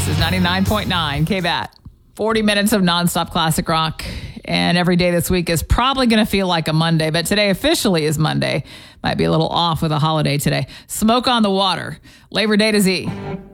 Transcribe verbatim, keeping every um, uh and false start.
This is ninety-nine point nine K B A T. forty minutes of nonstop classic rock. And every day this week is probably going to feel like a Monday, but today officially is Monday. Might be a little off with a holiday today. Smoke on the Water. Labor Day to Z.